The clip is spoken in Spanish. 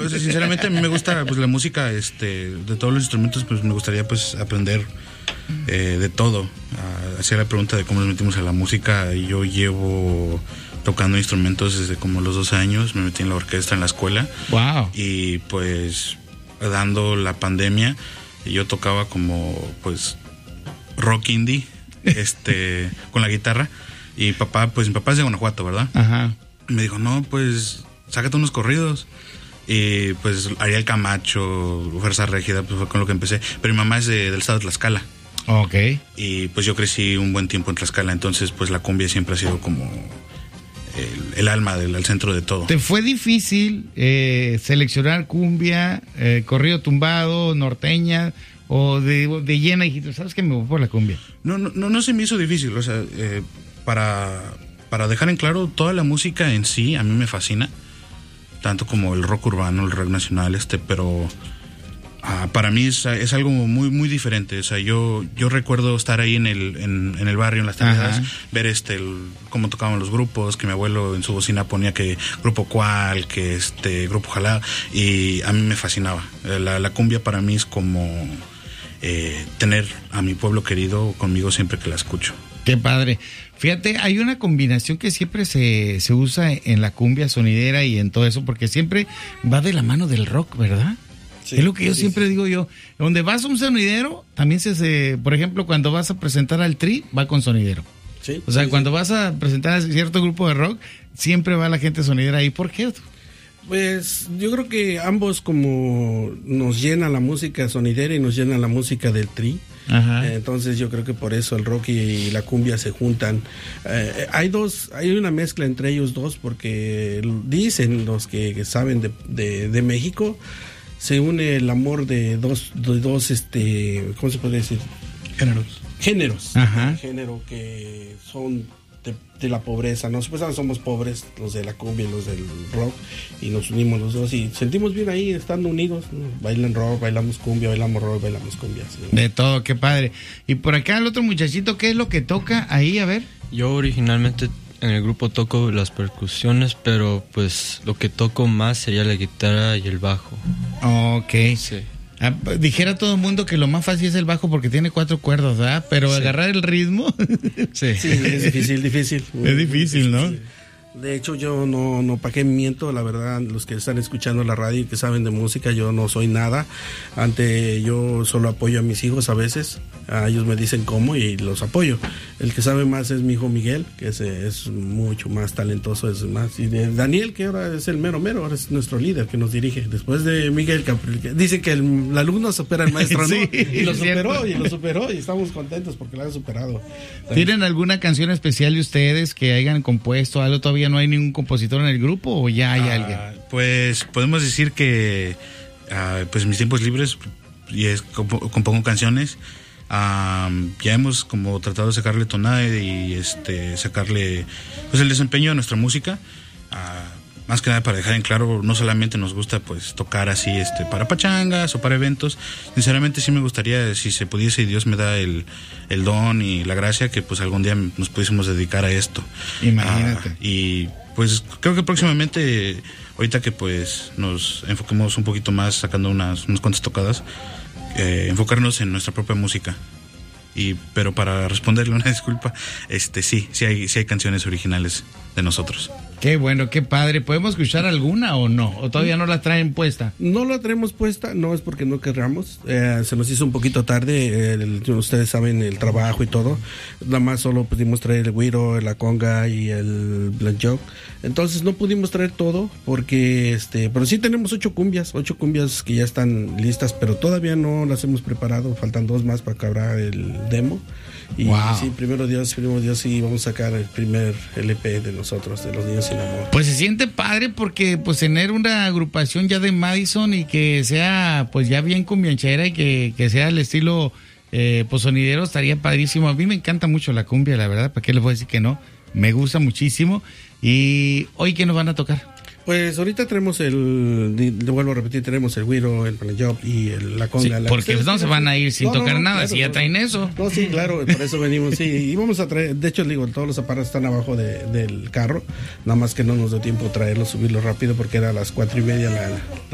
o sea, sinceramente a mí me gusta pues la música, de todos los instrumentos, pues me gustaría pues aprender de todo. Hacía la pregunta de cómo nos metimos a la música. Yo llevo tocando instrumentos desde como los 12 años, me metí en la orquesta en la escuela. Wow. Y pues dando la pandemia, yo tocaba como pues rock indie, con la guitarra. Y mi papá es de Guanajuato, ¿verdad? Ajá. Me dijo, no, pues sácate unos corridos. Y pues Ariel Camacho, Fuerza Régida, pues fue con lo que empecé. Pero mi mamá es del estado de Tlaxcala. Ok. Y pues yo crecí un buen tiempo en Tlaxcala, entonces pues la cumbia siempre ha sido como el alma, el centro de todo. ¿Te fue difícil seleccionar cumbia, corrido tumbado, norteña o de llena? Dijiste, ¿sabes qué? Me voy por la cumbia. No se me hizo difícil, o sea, para dejar en claro, toda la música en sí a mí me fascina, tanto como el rock urbano, el rock nacional, pero para mí es algo muy muy diferente. O sea, yo recuerdo estar ahí en el barrio, en las tardes, ver cómo tocaban los grupos, que mi abuelo en su bocina ponía que Grupo Cual, que Grupo Jalá, y a mí me fascinaba. La cumbia para mí es como tener a mi pueblo querido conmigo siempre que la escucho. Qué padre. Fíjate, hay una combinación que siempre se usa en la cumbia sonidera y en todo eso, porque siempre va de la mano del rock, ¿verdad? Sí, es lo que yo siempre digo yo. Donde vas a un sonidero, también por ejemplo, cuando vas a presentar al Tri, va con sonidero. Sí, o sea, cuando vas a presentar a cierto grupo de rock, siempre va la gente sonidera ahí. ¿Por qué? Pues yo creo que ambos, como nos llena la música sonidera y nos llena la música del Tri. Ajá. Entonces yo creo que por eso el rock y la cumbia se juntan. Hay una mezcla entre ellos dos, porque dicen los que saben de México, se une el amor de dos ¿cómo se puede decir? Géneros. Ajá. Género que son de la pobreza, ¿no? Supuestamente somos pobres, los de la cumbia y los del rock, y nos unimos los dos y sentimos bien ahí estando unidos, ¿no? Bailan rock, bailamos cumbia, bailamos rock, bailamos cumbia, ¿sí? De todo, qué padre. Y por acá el otro muchachito, ¿qué es lo que toca ahí? A ver. Yo originalmente en el grupo toco las percusiones, pero pues lo que toco más sería la guitarra y el bajo. Ok. Sí. Dijera todo el mundo que lo más fácil es el bajo porque tiene 4 cuerdas, ¿verdad? Pero sí, agarrar el ritmo. Sí, es difícil. Es difícil, ¿no? De hecho, yo no pa' qué miento, la verdad, los que están escuchando la radio y que saben de música, yo no soy nada. Yo solo apoyo a mis hijos a veces, a ellos me dicen cómo y los apoyo. El que sabe más es mi hijo Miguel, que es mucho más talentoso, y de Daniel, que ahora es el mero, ahora es nuestro líder que nos dirige. Después de Miguel, que dice que el alumno supera al maestro, sí, ¿no? Y lo superó, y estamos contentos porque lo han superado. ¿Tienen alguna canción especial de ustedes que hayan compuesto algo? ¿Todavía no hay ningún compositor en el grupo o ya hay alguien? Pues podemos decir que pues en mis tiempos libres compongo canciones. Ya hemos como tratado de sacarle tonada y sacarle pues el desempeño a nuestra música. Más que nada para dejar en claro, no solamente nos gusta pues tocar así para pachangas o para eventos. Sinceramente sí me gustaría, si se pudiese y Dios me da el don y la gracia, que pues algún día nos pudiésemos dedicar a esto. Imagínate. Y pues creo que próximamente, ahorita que pues nos enfoquemos un poquito más sacando unas cuantas tocadas, enfocarnos en nuestra propia música. Pero para responderle una disculpa, sí hay canciones originales de nosotros. Qué bueno, qué padre. ¿Podemos escuchar alguna o no? ¿O todavía no la traen puesta? No la traemos puesta, no es porque no querramos. Se nos hizo un poquito tarde. Ustedes saben el trabajo y todo. Nada más solo pudimos traer el güiro, la conga y el blanjok. Entonces no pudimos traer todo porque, pero sí tenemos 8 cumbias que ya están listas, pero todavía no las hemos preparado. Faltan 2 más para acabar el demo. Y wow, sí, primero Dios, sí, vamos a sacar el primer LP de nosotros, de Los Niños Sin Amor. Pues se siente padre porque pues tener una agrupación ya de Madison y que sea pues ya bien cumbianchera y que sea el estilo pues sonidero, estaría padrísimo. A mí me encanta mucho la cumbia, la verdad, ¿para qué les voy a decir que no? Me gusta muchísimo. ¿Y hoy qué nos van a tocar? Pues ahorita tenemos le vuelvo a repetir, tenemos el güiro, el blanjok y la conga. Sí, porque no se van a ir sin tocar nada, claro, si ya traen eso. No, sí, claro, por eso venimos, sí. Y vamos a traer, de hecho, todos los aparatos están abajo del carro, nada más que no nos dio tiempo traerlos, subirlos rápido porque era a las 4:30 la